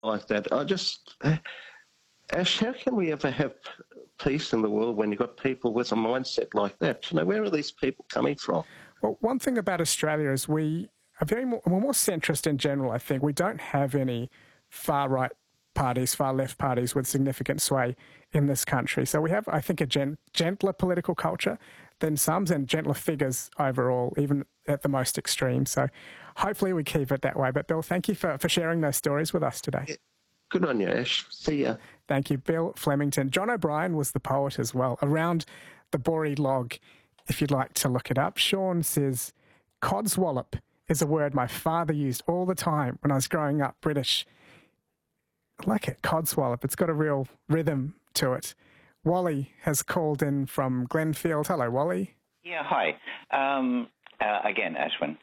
like that. Ash, how can we ever have peace in the world when you've got people with a mindset like that? Where are these people coming from? Well, one thing about Australia is we're more centrist in general, I think. We don't have any far-right parties, far-left parties with significant sway in this country. So we have, I think, a gentler political culture than some, and gentler figures overall, even at the most extreme. So hopefully we keep it that way. But Bill, thank you for sharing those stories with us today. Yeah. Good on you, Ash. See ya. Thank you, Bill Flemington. John O'Brien was the poet as well. Around the Boree log, if you'd like to look it up. Sean says, codswallop is a word my father used all the time when I was growing up, British. I like it, codswallop. It's got a real rhythm to it. Wally has called in from Glenfield. Hello, Wally. Yeah, hi. Again, Ashwin.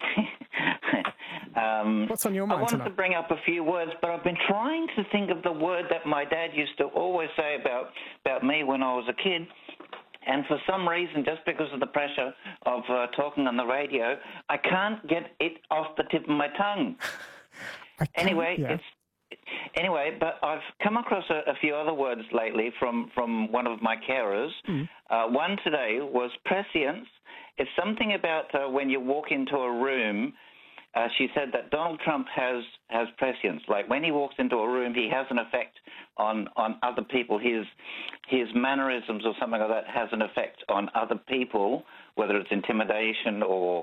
What's on your mind I wanted tonight? to bring up a few words, but I've been trying to think of the word that my dad used to always say about me when I was a kid. And for some reason, just because of the pressure of talking on the radio, I can't get it off the tip of my tongue. Anyway, but I've come across a few other words lately from one of my carers. One today was prescience. It's something about when you walk into a room. She said that Donald Trump has prescience. Like when he walks into a room, he has an effect on other people. His mannerisms or something like that has an effect on other people, whether it's intimidation or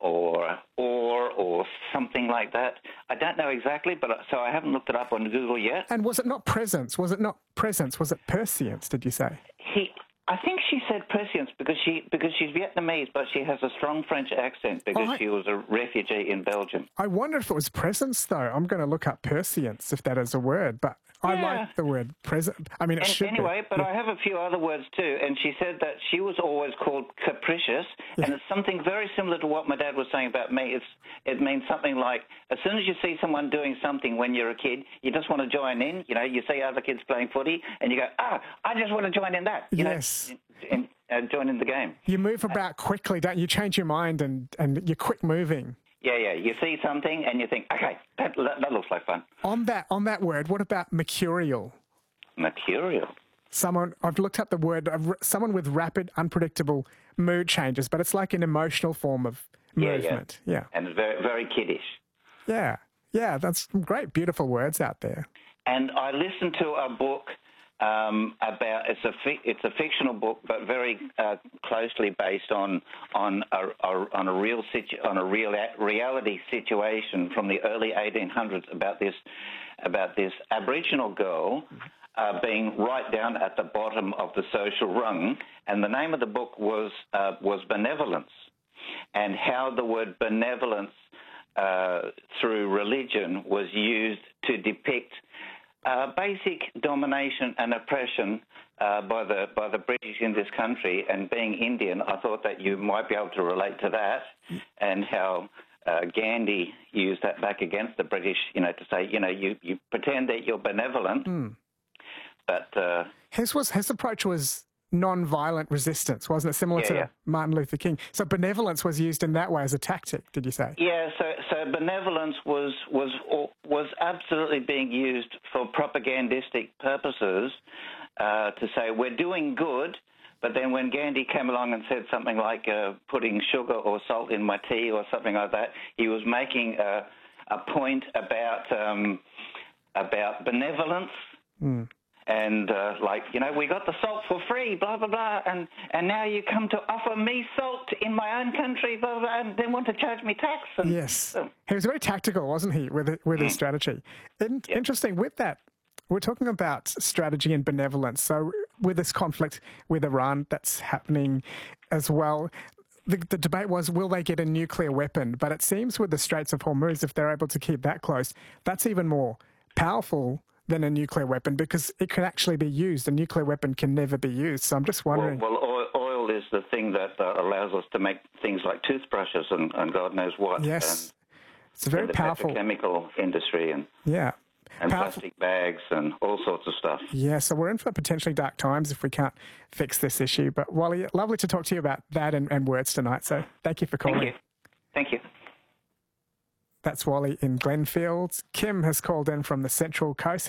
something like that. I don't know exactly, but so I haven't looked it up on Google yet. And was it not presence? Was it prescience, did you say? I think she said prescience because she's Vietnamese, but she has a strong French accent because she was a refugee in Belgium. I wonder if it was presence, though. I'm going to look up prescience, if that is a word, but I like the word present. I mean, it should anyway, be. But I have a few other words too, and she said that she was always called capricious, and it's something very similar to what my dad was saying about me. It means something like, as soon as you see someone doing something when you're a kid, you just want to join in. You see other kids playing footy, and you go, I just want to join in that. Yes. And join in the game. You move about quickly, don't you? You change your mind and you're quick moving. Yeah. You see something and you think, okay, that looks like fun. On that word, what about mercurial? Mercurial? I've looked up the word, someone with rapid, unpredictable mood changes, but it's like an emotional form of movement. Yeah. And it's very, very kiddish. Yeah, that's great, beautiful words out there. And I listened to a book about it's a fictional book, but very closely based on a reality situation from the early 1800s about this Aboriginal girl being right down at the bottom of the social rung, and the name of the book was Benevolence, and how the word benevolence through religion was used to depict basic domination and oppression by the British in this country. And being Indian, I thought that you might be able to relate to that, and how Gandhi used that back against the British, to say, you pretend that you're benevolent, but his approach was non-violent resistance, wasn't it? Similar to Martin Luther King. So benevolence was used in that way as a tactic, did you say? Yeah, so benevolence was absolutely being used for propagandistic purposes to say we're doing good, but then when Gandhi came along and said something like putting sugar or salt in my tea or something like that, he was making a point about benevolence. And we got the salt for free, blah, blah, blah, and now you come to offer me salt in my own country, blah, blah, blah, and then want to charge me tax. And, yes. He was very tactical, wasn't he, with his strategy. Interesting. With that, we're talking about strategy and benevolence. So with this conflict with Iran that's happening as well, the debate was, will they get a nuclear weapon? But it seems with the Straits of Hormuz, if they're able to keep that close, that's even more powerful than a nuclear weapon, because it can actually be used. A nuclear weapon can never be used. So I'm just wondering... Well, oil is the thing that allows us to make things like toothbrushes and God knows what. Yes. It's a very powerful... chemical industry and plastic bags and all sorts of stuff. Yeah, so we're in for potentially dark times if we can't fix this issue. But Wally, lovely to talk to you about that and words tonight. So thank you for calling. Thank you. That's Wally in Glenfield. Kim has called in from the Central Coast.